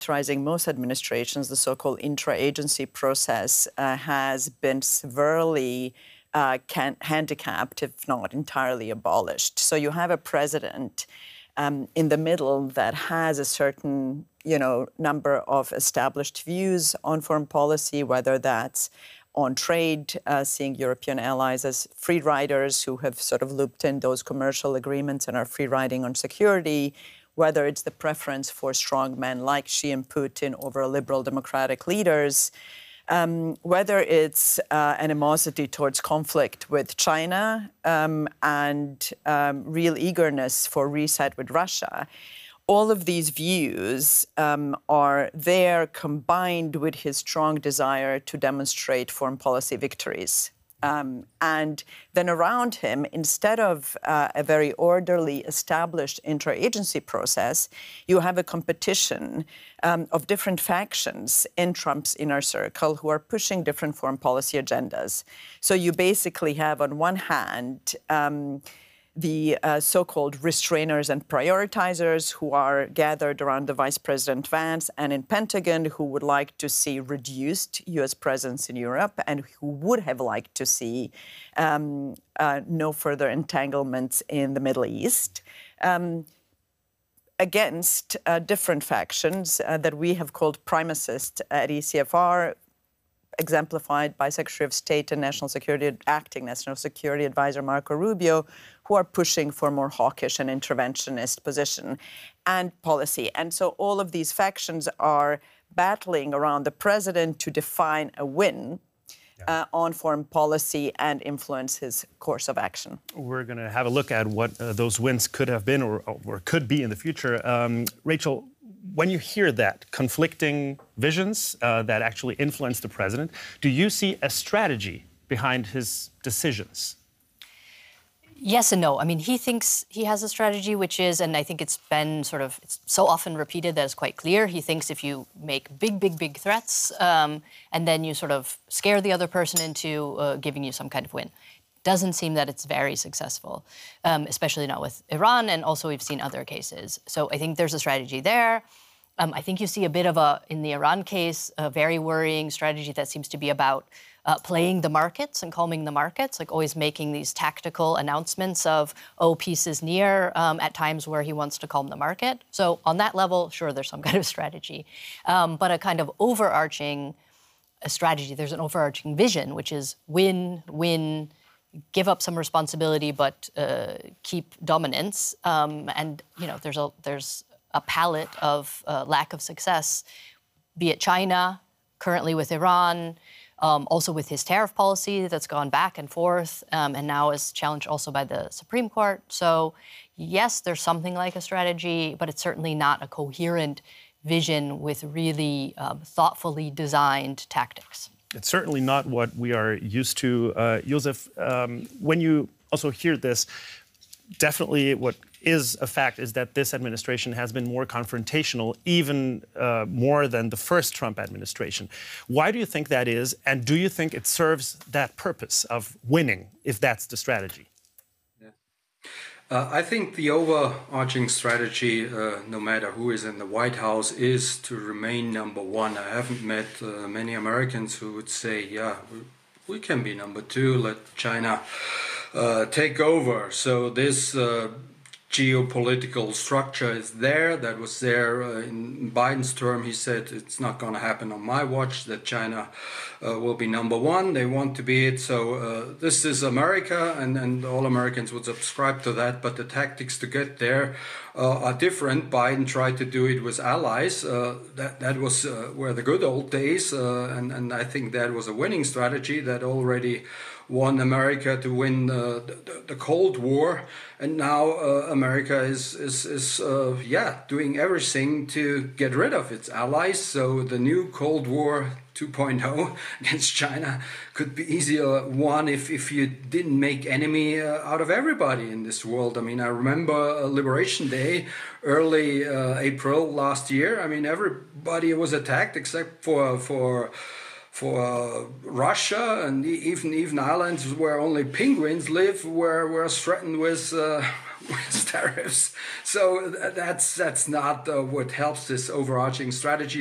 characterizing most administrations, the so-called intra-agency process has been severely handicapped, if not entirely abolished. So you have a president in the middle that has a certain, number of established views on foreign policy, whether that's on trade, seeing European allies as free riders who have sort of looped in those commercial agreements and are free riding on security, whether it's the preference for strong men like Xi and Putin over liberal democratic leaders, whether it's animosity towards conflict with China and real eagerness for reset with Russia. All of these views are there combined with his strong desire to demonstrate foreign policy victories. And then around him, instead of a very orderly, established interagency process, you have a competition of different factions in Trump's inner circle who are pushing different foreign policy agendas. So you basically have, on one hand, the so-called restrainers and prioritizers who are gathered around the Vice President Vance and in Pentagon, who would like to see reduced U.S. presence in Europe and who would have liked to see no further entanglements in the Middle East, against different factions that we have called primacist at ECFR, exemplified by Secretary of State and Acting National Security Advisor Marco Rubio, who are pushing for a more hawkish and interventionist position and policy. And so all of these factions are battling around the president to define a win on foreign policy and influence his course of action. We're going to have a look at what those wins could have been or could be in the future. Rachel, when you hear that, conflicting visions that actually influence the president, do you see a strategy behind his decisions? Yes and no. I mean, he thinks he has a strategy, which is, and I think it's been it's so often repeated that it's quite clear. He thinks if you make big threats and then you sort of scare the other person into giving you some kind of win. Doesn't seem that it's very successful, especially not with Iran, and also we've seen other cases. So I think there's a strategy there. I think you see a bit of in the Iran case, a very worrying strategy that seems to be about playing the markets and calming the markets, like always making these tactical announcements of, peace is near, at times where he wants to calm the market. So on that level, sure, there's some kind of strategy. But a kind of overarching strategy, there's an overarching vision, which is win, give up some responsibility, but keep dominance. And, there's a palette of lack of success, be it China, currently with Iran, also with his tariff policy that's gone back and forth, and now is challenged also by the Supreme Court. So, yes, there's something like a strategy, but it's certainly not a coherent vision with really thoughtfully designed tactics. It's certainly not what we are used to. Josef, when you also hear this, definitely what is a fact is that this administration has been more confrontational, even more than the first Trump administration. Why do you think that is? And do you think it serves that purpose of winning, if that's the strategy? I think the overarching strategy, no matter who is in the White House, is to remain number one. I haven't met many Americans who would say, yeah, we can be number two, let China take over. So this geopolitical structure is there. That was there in Biden's term. He said it's not going to happen on my watch, that China will be number one. They want to be it. So this is America, and all Americans would subscribe to that. But the tactics to get there are different. Biden tried to do it with allies. That was were the good old days. And I think that was a winning strategy that already won America to win the Cold War, and now America is doing everything to get rid of its allies. So the new Cold War 2.0 against China could be easier won if you didn't make enemy out of everybody in this world. I mean, I remember Liberation Day, early April last year. I mean, everybody was attacked except for Russia, and even islands where only penguins live were threatened with with tariffs. So that's not what helps this overarching strategy.